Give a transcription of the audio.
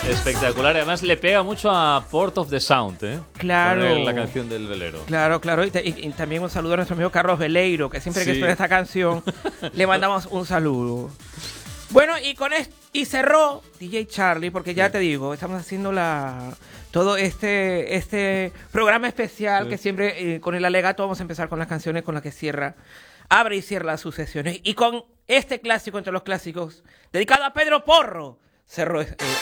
Espectacular. Además, le pega mucho a Port of the Sound, ¿eh? Claro. Con la canción del velero. Claro, claro. Y también un saludo a nuestro amigo Carlos Veleiro, que siempre que Sí. suena esta canción, le mandamos un saludo. Bueno, y con esto, y cerró DJ Charlie, porque ya te digo, estamos haciendo todo este programa especial Sí. que siempre con el alegato vamos a empezar con las canciones con las que abre y cierra sus sesiones. Y con este clásico entre los clásicos, dedicado a Pedro Porro, cerró